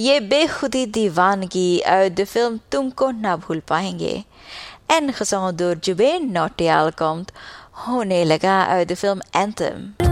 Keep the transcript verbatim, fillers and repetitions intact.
ये बेखुदी दीवानगी और द फिल्म तुमको ना भूल पाएंगे. En gezongen door Jubin Nottial komt होने लगा और द फिल्म Anthem.